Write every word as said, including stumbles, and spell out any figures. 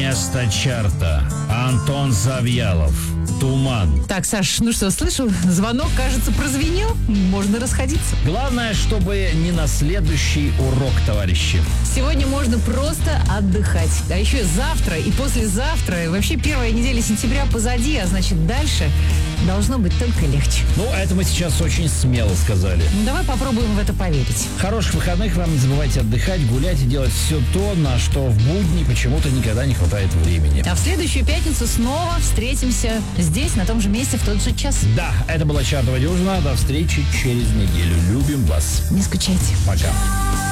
место чарта. Антон Завьялов. Туман. Так, Саш, ну что, слышал? Звонок, кажется, прозвенел. Можно расходиться. Главное, чтобы не на следующий урок, товарищи. Сегодня можно просто отдыхать. А еще завтра и послезавтра, и вообще первая неделя сентября позади, а значит дальше должно быть только легче. Ну, это мы сейчас очень смело сказали. Ну, давай попробуем в это поверить. Хороших выходных вам, не забывайте отдыхать, гулять и делать все то, на что в будни почему-то никогда не хватает времени. А в следующую пятницу снова встретимся здесь, на том же месте, в тот же час. Да, это была Чартова дюжина. До встречи через неделю. Любим вас. Не скучайте. Пока.